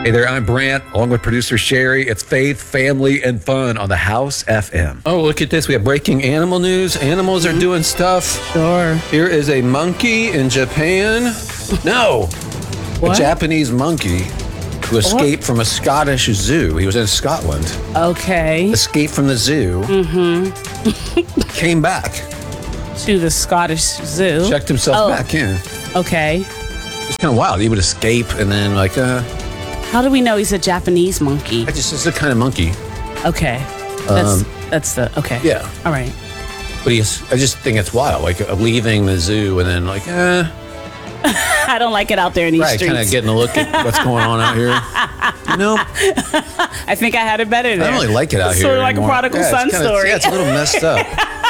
Hey there, I'm Brant, along with producer Sherry. It's Faith, Family, and Fun on the House FM. Oh, look at this. We have breaking animal news. Animals are doing stuff. Sure. Here is a monkey in Japan. No. What? A Japanese monkey who escaped from a Scottish zoo. He was in Scotland. Okay. Escaped from the zoo. Came back. To the Scottish Zoo. Checked himself back in. Okay. It's kind of wild. He would escape and then How do we know he's a Japanese monkey? it's the kind of monkey. Okay. That's the, okay. Yeah. All right. But I just think it's wild, leaving the zoo and then I don't like it out there in these right, streets. kind of getting a look at what's going on out here. You know, I think I had it better there. I don't really like it out here Sort of like anymore. a prodigal son story. Yeah, it's a little messed up.